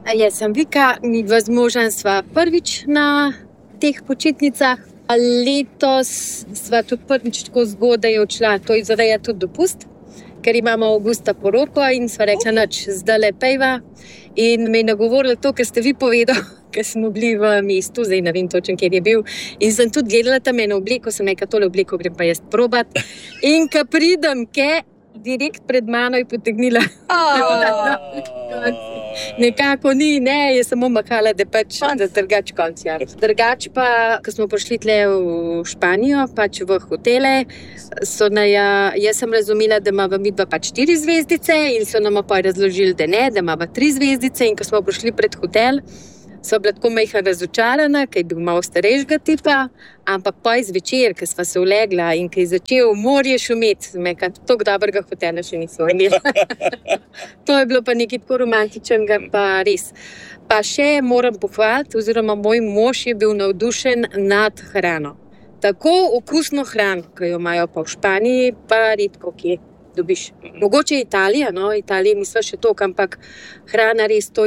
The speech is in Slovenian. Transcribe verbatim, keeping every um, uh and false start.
Jaz sem Vika, midva z možem sva prvič na teh počitnicah. Letos sva tudi prvič tako zgodaj odšla, to je zdaj tudi dopust, ker imamo avgusta poroko in sva rekla, nič, zdajle pejva. In me je nagovorilo to, kar ste vi povedali, ker smo bili v mestu, zdaj ne vem točno, kjer je bil. In sem tudi gledala tam eno obleko, sem rekla, tole obleko grem pa jaz probat. In ko pridem, ke direkt pred mano je potegnila. Nekako ni, ne, je samo mahala, da pač da drugač konc, ja. Drugač pa, ko smo prišli tle v Španijo, pač v hotele, so naja, jaz sem razumela, da imava midva pač štiri zvezdice in so nama pa razložili, da ne, da imava tri zvezdice in ko smo prišli pred hotel, so bila tako majhna razočarana, ker je bil malo starejšega tipa, ampak pa zvečer, ko sva se ulegla in ko je začel morje šumet, sem rekla, toliko dobrega hotela še nismo imeli. To je bilo pa nekaj tako romantičnega, pa res. Pa še moram pohvaliti, oziroma moj mož je bil navdušen nad hrano. Tako okusno hrano, ki jo imajo pa v Španiji, pa redko kje dobiš. Mogoče Italija, no, Italija nisva še toliko, ampak hrana res to